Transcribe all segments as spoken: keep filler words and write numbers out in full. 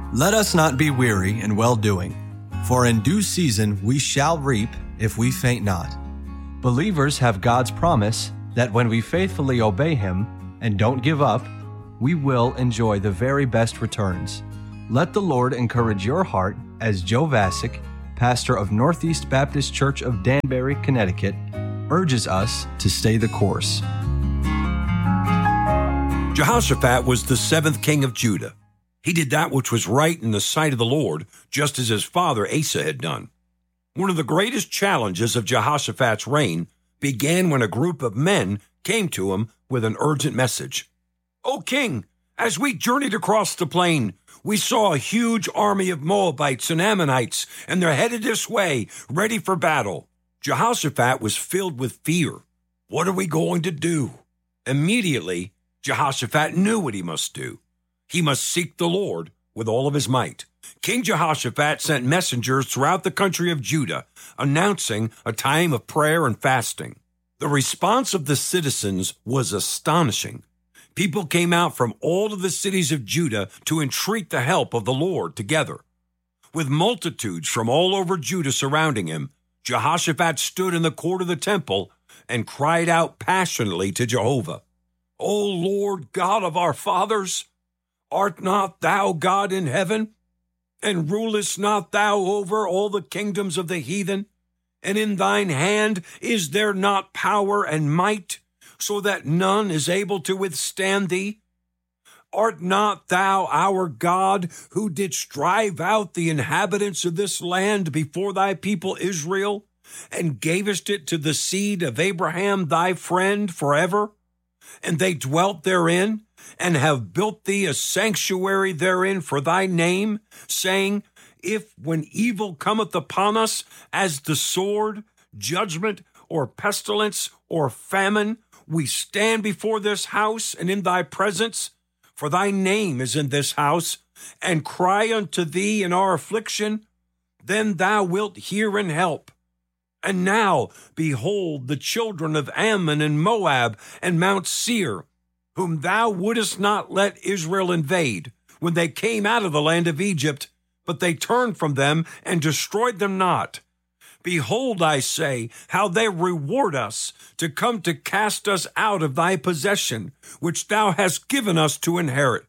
Let us not be weary in well-doing, for in due season we shall reap if we faint not. Believers have God's promise that when we faithfully obey Him and don't give up, we will enjoy the very best returns. Let the Lord encourage your heart as Joe Vasick, pastor of Northeast Baptist Church of Danbury, Connecticut, urges us to stay the course. Jehoshaphat was the seventh king of Judah. He did that which was right in the sight of the Lord, just as his father Asa had done. One of the greatest challenges of Jehoshaphat's reign began when a group of men came to him with an urgent message. "O king, as we journeyed across the plain, we saw a huge army of Moabites and Ammonites, and they're headed this way, ready for battle." Jehoshaphat was filled with fear. What are we going to do? Immediately, Jehoshaphat knew what he must do. He must seek the Lord with all of his might. King Jehoshaphat sent messengers throughout the country of Judah, announcing a time of prayer and fasting. The response of the citizens was astonishing. People came out from all of the cities of Judah to entreat the help of the Lord together. With multitudes from all over Judah surrounding him, Jehoshaphat stood in the court of the temple and cried out passionately to Jehovah, "O Lord God of our fathers, art not thou God in heaven? And rulest not thou over all the kingdoms of the heathen? And in thine hand is there not power and might, so that none is able to withstand thee? Art not thou our God, who didst drive out the inhabitants of this land before thy people Israel, and gavest it to the seed of Abraham thy friend forever? And they dwelt therein, and have built thee a sanctuary therein for thy name, saying, If when evil cometh upon us, as the sword, judgment, or pestilence, or famine, we stand before this house and in thy presence, for thy name is in this house, and cry unto thee in our affliction, then thou wilt hear and help. And now, behold, the children of Ammon and Moab and Mount Seir, whom thou wouldest not let Israel invade, when they came out of the land of Egypt, but they turned from them and destroyed them not. Behold, I say, how they reward us to come to cast us out of thy possession, which thou hast given us to inherit.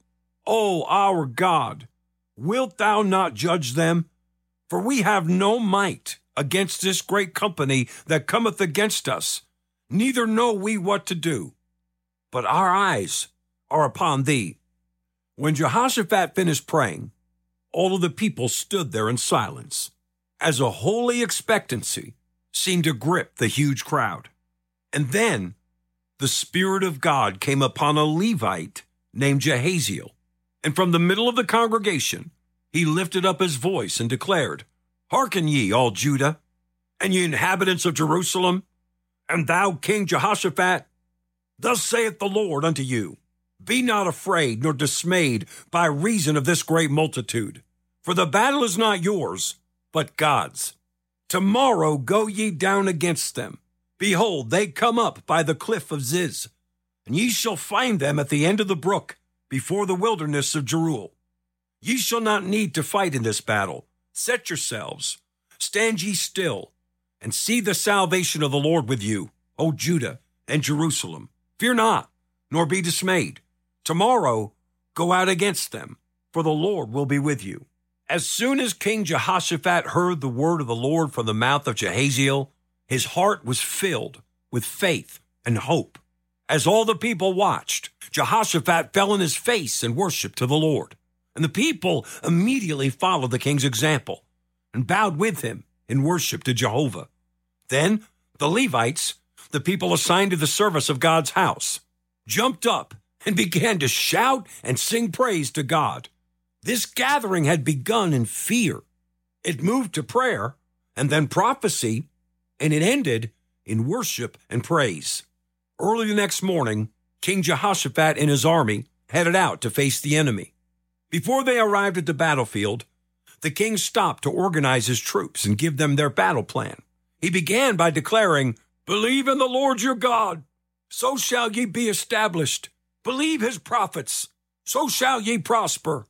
O our God, wilt thou not judge them? For we have no might against this great company that cometh against us, neither know we what to do. But our eyes are upon thee." When Jehoshaphat finished praying, all of the people stood there in silence, as a holy expectancy seemed to grip the huge crowd. And then the Spirit of God came upon a Levite named Jehaziel, and from the middle of the congregation he lifted up his voice and declared, "Hearken ye, all Judah, and ye inhabitants of Jerusalem, and thou King Jehoshaphat, thus saith the Lord unto you, Be not afraid nor dismayed by reason of this great multitude, for the battle is not yours, but God's. Tomorrow go ye down against them. Behold, they come up by the cliff of Ziz, and ye shall find them at the end of the brook, before the wilderness of Jeruel. Ye shall not need to fight in this battle. Set yourselves, stand ye still, and see the salvation of the Lord with you, O Judah and Jerusalem. Fear not, nor be dismayed. Tomorrow go out against them, for the Lord will be with you." As soon as King Jehoshaphat heard the word of the Lord from the mouth of Jehaziel, his heart was filled with faith and hope. As all the people watched, Jehoshaphat fell on his face and worshiped to the Lord. And the people immediately followed the king's example and bowed with him in worship to Jehovah. Then the Levites, the people assigned to the service of God's house, jumped up and began to shout and sing praise to God. This gathering had begun in fear. It moved to prayer and then prophecy, and it ended in worship and praise. Early the next morning, King Jehoshaphat and his army headed out to face the enemy. Before they arrived at the battlefield, the king stopped to organize his troops and give them their battle plan. He began by declaring, "Believe in the Lord your God, so shall ye be established. Believe his prophets, so shall ye prosper.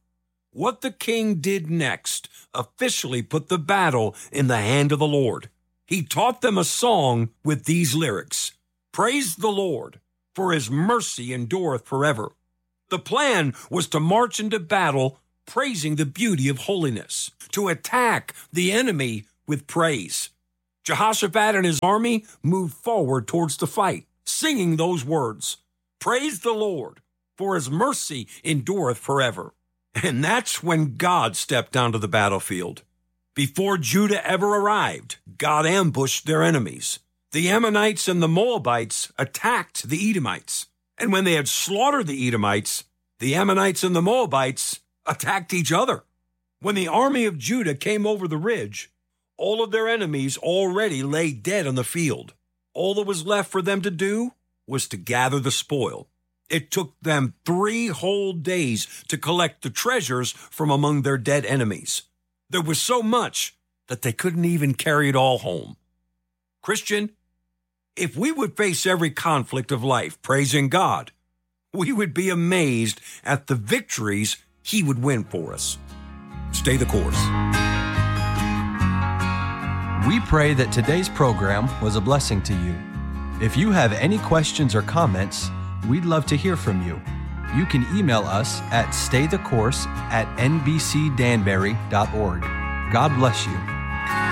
What the king did next officially put the battle in the hand of the Lord. He taught them a song with these lyrics: "Praise the Lord, for his mercy endureth forever." The plan was to march into battle praising the beauty of holiness, to attack the enemy with praise. Jehoshaphat and his army moved forward towards the fight, singing those words: "Praise the Lord, for his mercy endureth forever." And that's when God stepped onto the battlefield. Before Judah ever arrived, God ambushed their enemies. The Ammonites and the Moabites attacked the Edomites. And when they had slaughtered the Edomites, the Ammonites and the Moabites attacked each other. When the army of Judah came over the ridge, all of their enemies already lay dead on the field. All that was left for them to do was to gather the spoil. It took them three whole days to collect the treasures from among their dead enemies. There was so much that they couldn't even carry it all home. Christian, if we would face every conflict of life praising God, we would be amazed at the victories he would win for us. Stay the course. We pray that today's program was a blessing to you. If you have any questions or comments, we'd love to hear from you. You can email us at staythecourse at n b c danbury dot org. God bless you.